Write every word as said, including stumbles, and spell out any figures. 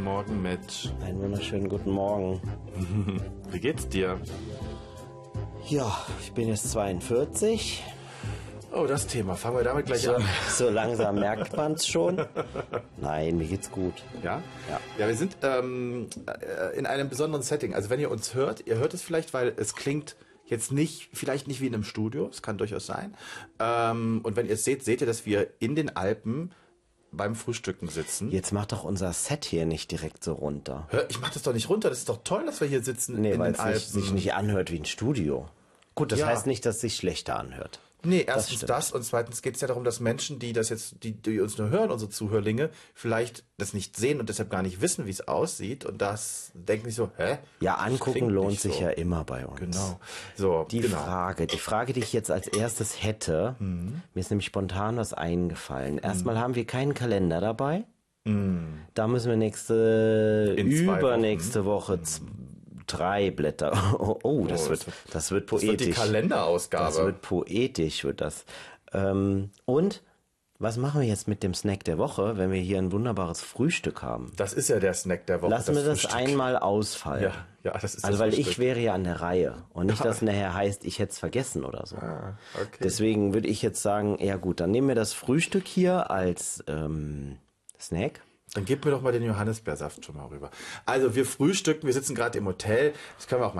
Morgen mit... Einen wunderschönen guten Morgen. Wie geht's dir? Ja, ich bin jetzt zweiundvierzig. Oh, das Thema. Fangen wir damit gleich So, an. so langsam merkt man es schon. Nein, mir geht's gut. Ja? Ja. Ja, wir sind ähm, äh, in einem besonderen Setting. Also wenn ihr uns hört, ihr hört es vielleicht, weil es klingt jetzt nicht, vielleicht nicht wie in einem Studio. Es kann durchaus sein. Ähm, und wenn ihr es seht, seht ihr, dass wir in den Alpen beim Frühstücken sitzen. Jetzt macht doch unser Set hier nicht direkt so runter. Hör, ich mach das doch nicht runter. Das ist doch toll, dass wir hier sitzen Nee, in weil den es sich, Alpen. sich nicht anhört wie ein Studio. Gut, das Ja. heißt nicht, dass es sich schlechter anhört. Nee, erstens stimmt. das, und zweitens geht es ja darum, dass Menschen, die das jetzt, die, die uns nur hören, unsere Zuhörlinge, vielleicht das nicht sehen und deshalb gar nicht wissen, wie es aussieht und das denken sich so, hä? Ja, Das angucken klingt lohnt nicht sich so. ja immer bei uns. Genau. So, Die genau. Frage, die Frage, die ich jetzt als erstes hätte, Mhm. mir ist nämlich spontan was eingefallen. Erstmal haben wir keinen Kalender dabei. Mhm. Da müssen wir nächste, In zwei übernächste Woche z- drei Blätter. Oh, oh, das Oh, wird, das wird- das wird Das wird die poetisch. Kalenderausgabe. Das wird poetisch, wird das. Ähm, und was machen wir jetzt mit dem Snack der Woche, wenn wir hier ein wunderbares Frühstück haben? Das ist ja der Snack der Woche. Lassen wir das Frühstück. einmal ausfallen. Ja, ja, das ist Also das weil ich Frühstück. wäre ja an der Reihe und nicht, dass nachher heißt, ich hätte es vergessen oder so. Ah, okay. Deswegen würde ich jetzt sagen, ja gut, dann nehmen wir das Frühstück hier als ähm, Snack. Dann gib mir doch mal den Johannisbeersaft schon mal rüber. Also wir frühstücken, wir sitzen gerade im Hotel. Das können wir auch mal